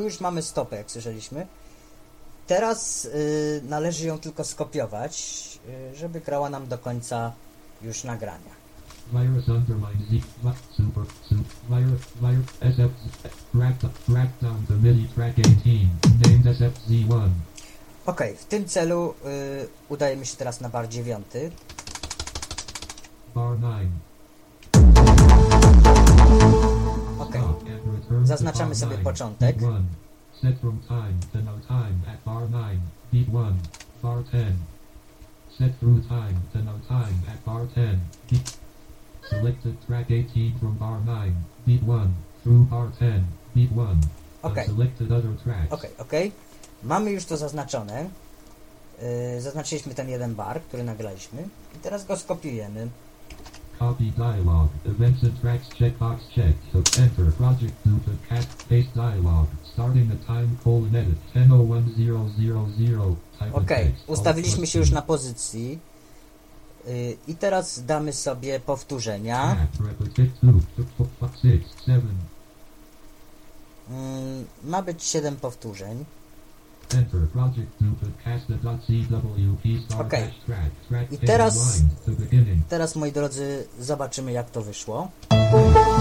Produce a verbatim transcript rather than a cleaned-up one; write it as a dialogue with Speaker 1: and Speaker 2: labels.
Speaker 1: tu już mamy stopę, jak słyszeliśmy. Teraz y, należy ją tylko skopiować, y, żeby grała nam do końca już nagrania.
Speaker 2: Virus underline Z, super, super, virus, virus, S F Z, track down the MIDI track eighteen, named S F Z one.
Speaker 1: Ok, w tym celu y, udajemy się teraz na bar dziewiąty.
Speaker 2: Bar nine.
Speaker 1: Ok, zaznaczamy sobie początek.
Speaker 2: Set from time to no time at bar nine, beat one, bar ten. Set through time to no time at bar ten, beat. Selected track eighteen from bar nine, beat one, through bar ten, beat one.
Speaker 1: Ok,
Speaker 2: Selected other tracks.
Speaker 1: ok, ok. Mamy już to zaznaczone. Yy, zaznaczyliśmy ten jeden bar, który nagraliśmy. I teraz go skopiujemy.
Speaker 2: Copy dialog, events and tracks checkbox checked, enter project duplicate, paste dialog, starting the time colon edit, ten oh one thousand. Type
Speaker 1: Ok,
Speaker 2: text,
Speaker 1: ustawiliśmy się już na pozycji. Yy, I teraz damy sobie powtórzenia. Yy, ma być siedem powtórzeń. Ok, i teraz, teraz moi drodzy, zobaczymy jak to wyszło.